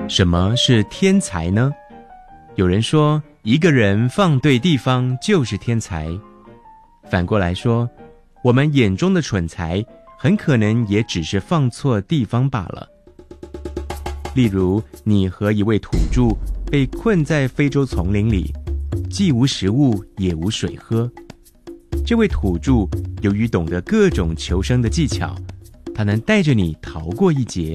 什么是天才呢？有人说，一个人放对地方就是天才。反过来说，我们眼中的蠢材，很可能也只是放错地方罢了。例如，你和一位土著被困在非洲丛林里，既无食物也无水喝。这位土著由于懂得各种求生的技巧，他能带着你逃过一劫。